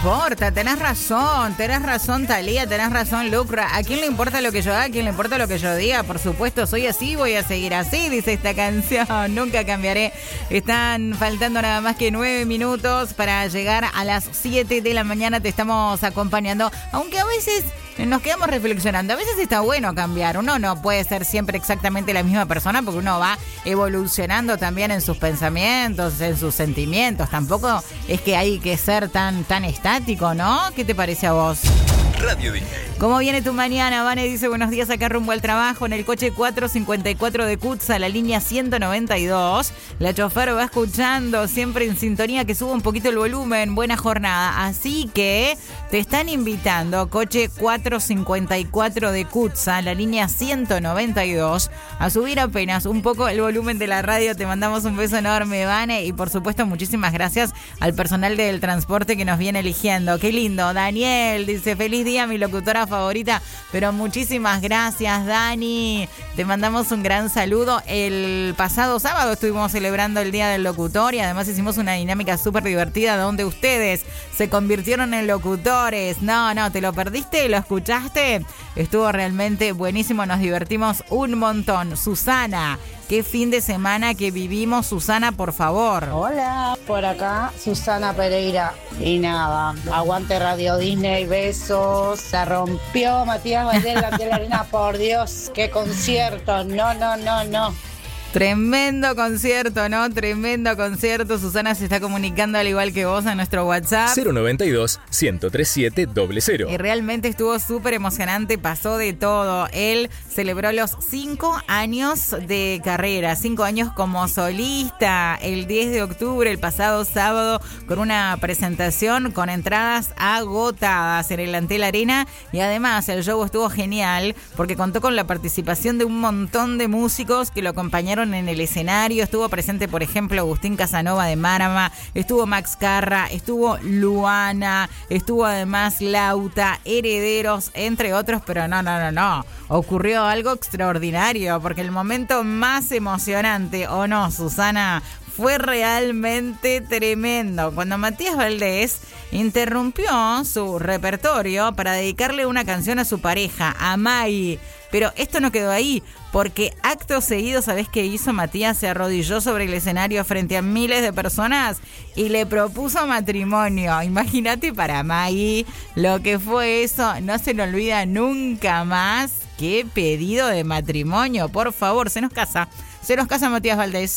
importa, tenés razón, Thalía, tenés razón, Lucra. ¿A quién le importa lo que yo haga? ¿A quién le importa lo que yo diga? Por supuesto, soy así, voy a seguir así, dice esta canción. Nunca cambiaré. Están faltando nada más que 9 minutos para llegar a las 7 de la mañana. Te estamos acompañando, aunque a veces nos quedamos reflexionando. A veces está bueno cambiar. Uno no puede ser siempre exactamente la misma persona porque uno va evolucionando también en sus pensamientos, en sus sentimientos. Tampoco es que hay que ser tan estático, ¿no? ¿Qué te parece a vos? Radio DJ. ¿Cómo viene tu mañana? Vane dice, buenos días, acá rumbo al trabajo en el coche 454 de Cutsa, la línea 192. La chofer va escuchando, siempre en sintonía, que suba un poquito el volumen. Buena jornada. Así que te están invitando, coche 454 de Cutsa, la línea 192, a subir apenas un poco el volumen de la radio. Te mandamos un beso enorme, Vane, y por supuesto muchísimas gracias al personal del transporte que nos viene eligiendo. Qué lindo. Daniel dice, feliz día, mi locutora favorita, pero muchísimas gracias, Dani. Te mandamos un gran saludo. El pasado sábado estuvimos celebrando el Día del Locutor y además hicimos una dinámica súper divertida donde ustedes se convirtieron en locutores. No, ¿te lo perdiste? ¿Lo escuchaste? Estuvo realmente buenísimo, nos divertimos un montón. Susana, qué fin de semana que vivimos, Susana, por favor. Hola, por acá Susana Pereira. Y nada, aguante Radio Disney, besos. Se rompió Matías Valdés de la Arena, por Dios, qué concierto. No. Tremendo concierto, ¿no? Tremendo concierto. Susana se está comunicando al igual que vos a nuestro WhatsApp. 092-103-700. Y realmente estuvo súper emocionante, pasó de todo. Él celebró los 5 años de carrera, 5 años como solista, el 10 de octubre, el pasado sábado, con una presentación con entradas agotadas en el Antel Arena. Y además el show estuvo genial porque contó con la participación de un montón de músicos que lo acompañaron en el escenario. Estuvo presente, por ejemplo, Agustín Casanova de Marama, estuvo Max Carra, estuvo Luana, estuvo además Lauta, Herederos, entre otros, pero no. Ocurrió algo extraordinario, porque el momento más emocionante, ¿o no, Susana? Fue realmente tremendo cuando Matías Valdés interrumpió su repertorio para dedicarle una canción a su pareja, a Mai. Pero esto no quedó ahí, porque acto seguido, ¿sabés qué hizo Matías? Se arrodilló sobre el escenario frente a miles de personas y le propuso matrimonio. Imagínate para Mai lo que fue eso. No se le olvida nunca más. Qué pedido de matrimonio, por favor, se nos casa Matías Valdés.